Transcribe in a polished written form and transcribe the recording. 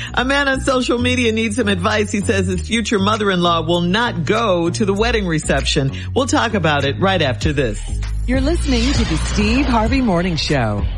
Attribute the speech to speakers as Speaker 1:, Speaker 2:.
Speaker 1: A man on social media needs some advice. He says his future mother-in-law will not go to the wedding reception. We'll talk about it right after this.
Speaker 2: You're listening to the Steve Harvey Morning Show.